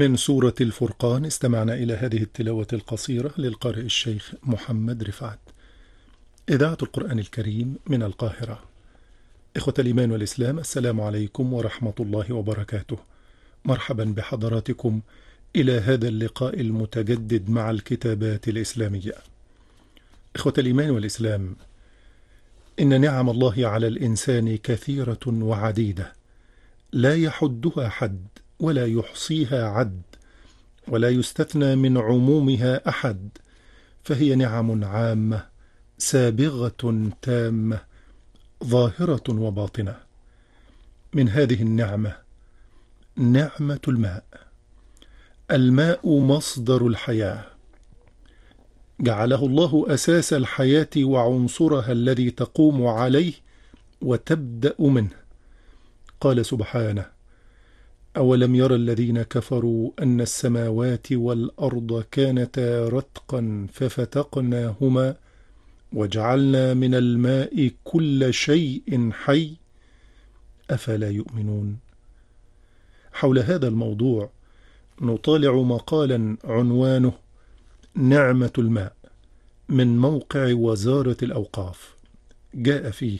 من سورة الفرقان استمعنا إلى هذه التلاوة القصيرة للقارئ الشيخ محمد رفعت. إذاعة القرآن الكريم من القاهرة. إخوة الإيمان والإسلام، السلام عليكم ورحمة الله وبركاته. مرحبا بحضراتكم إلى هذا اللقاء المتجدد مع الكتابات الإسلامية. إخوة الإيمان والإسلام، إن نعم الله على الإنسان كثيرة وعديدة، لا يحدها حد ولا يحصيها عد، ولا يستثنى من عمومها أحد، فهي نعم عامة سابغة تامة ظاهرة وباطنة. من هذه النعمة نعمة الماء. الماء مصدر الحياة، جعله الله أساس الحياة وعنصرها الذي تقوم عليه وتبدأ منه. قال سبحانه: أولم يرى الذين كفروا أن السماوات والأرض كانتا رتقا ففتقناهما وجعلنا من الماء كل شيء حي أفلا يؤمنون. حول هذا الموضوع نطالع مقالا عنوانه نعمة الماء من موقع وزارة الأوقاف. جاء فيه: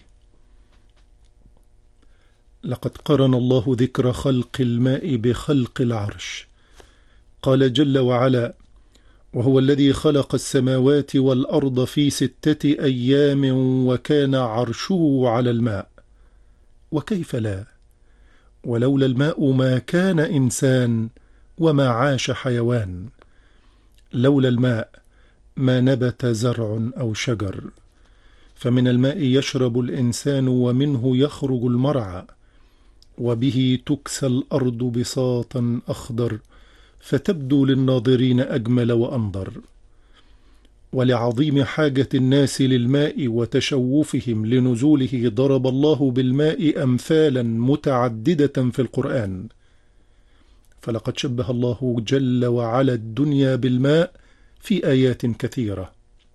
لقد قرن الله ذكر خلق الماء بخلق العرش. قال جل وعلا: وهو الذي خلق السماوات والأرض في 6 أيام وكان عرشه على الماء. وكيف لا؟ ولولا الماء ما كان إنسان وما عاش حيوان. لولا الماء ما نبت زرع أو شجر. فمن الماء يشرب الإنسان ومنه يخرج المرعى، وبه تكسى الأرض بساطا أخضر فتبدو للناظرين أجمل وأنظر. ولعظيم حاجة الناس للماء وتشوفهم لنزوله ضرب الله بالماء أمثالا متعددة في القرآن. فلقد شبه الله جل وعلا الدنيا بالماء في آيات كثيرة.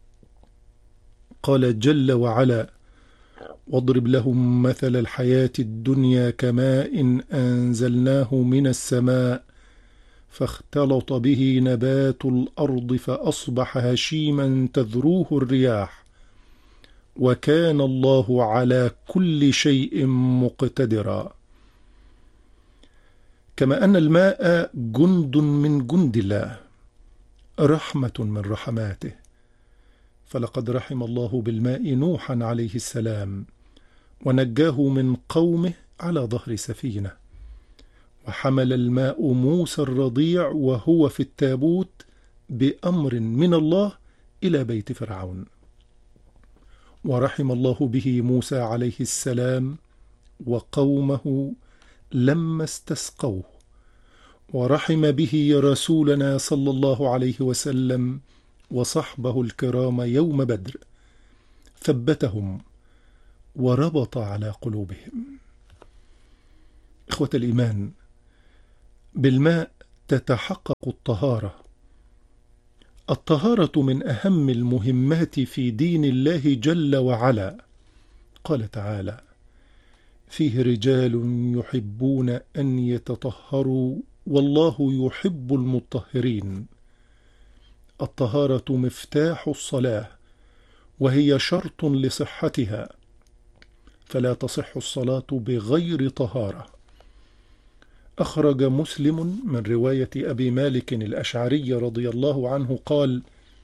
قال جل وعلا: واضرب لهم مثل الحياة الدنيا كماء أنزلناه من السماء فاختلط به نبات الأرض فأصبح هشيما تذروه الرياح وكان الله على كل شيء مقتدرا. كما أن الماء جند من جند الله، رحمة من رحماته. فلقد رحم الله بالماء نوحا عليه السلام ونجاه من قومه على ظهر سفينة. وحمل الماء موسى الرضيع وهو في التابوت بأمر من الله إلى بيت فرعون. ورحم الله به موسى عليه السلام وقومه لما استسقوه. ورحم به رسولنا صلى الله عليه وسلم وصحبه الكرام يوم بدر، ثبتهم وربط على قلوبهم. إخوة الإيمان، بالماء تتحقق الطهارة. الطهارة من أهم المهمات في دين الله جل وعلا. قال تعالى: فيه رجال يحبون أن يتطهروا والله يحب المطهرين. الطهارة مفتاح الصلاة، وهي شرط لصحتها، فلا تصح الصلاة بغير طهارة. أخرج مسلم من رواية أبي مالك الأشعري رضي الله عنه قال: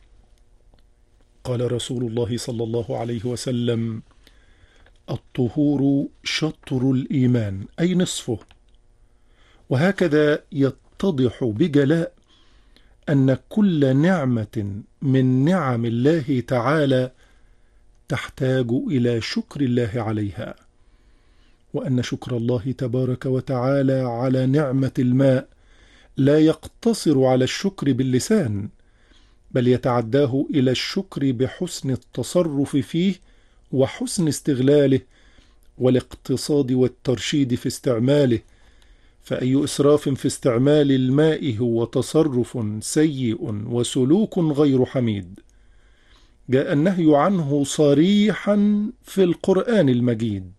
قال رسول الله صلى الله عليه وسلم: الطهور شطر الإيمان، أي نصفه. وهكذا يتضح بجلاء أن كل نعمة من نعم الله تعالى تحتاج إلى شكر الله عليها، وأن شكر الله تبارك وتعالى على نعمة الماء لا يقتصر على الشكر باللسان، بل يتعداه إلى الشكر بحسن التصرف فيه وحسن استغلاله والاقتصاد والترشيد في استعماله. فأي إسراف في استعمال الماء هو تصرف سيء وسلوك غير حميد. جاء النهي عنه صريحا في القرآن المجيد.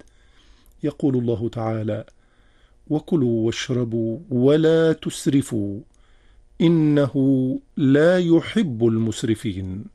يقول الله تعالى: وكلوا واشربوا ولا تسرفوا إنه لا يحب المسرفين.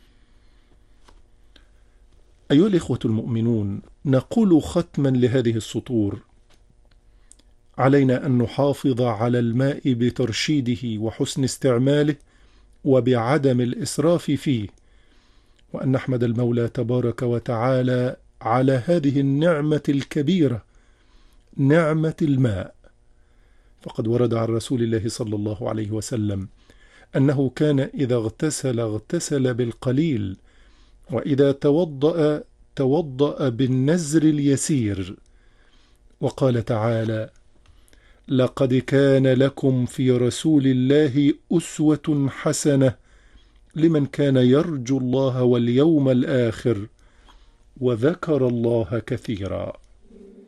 أيها الإخوة المؤمنون، نقول ختما لهذه السطور: علينا أن نحافظ على الماء بترشيده وحسن استعماله وبعدم الإسراف فيه، وأن نحمد المولى تبارك وتعالى على هذه النعمة الكبيرة، نعمة الماء. فقد ورد عن رسول الله صلى الله عليه وسلم أنه كان إذا اغتسل بالقليل، وإذا توضأ بالنزر اليسير. وقال تعالى: لقد كان لكم في رسول الله أسوة حسنة لمن كان يرجو الله واليوم الآخر وذكر الله كثيرا.